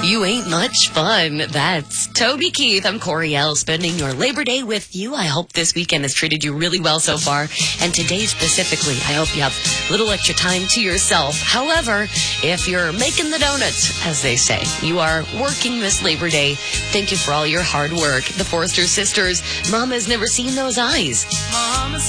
You ain't much fun. That's Toby Keith. I'm Coriel, spending your Labor Day with you. I hope this weekend has treated you really well so far. And today specifically, I hope you have a little extra time to yourself. However, if you're making the donuts, as they say, you are working this Labor Day, thank you for all your hard work. The Forrester sisters, Mama's never seen those eyes.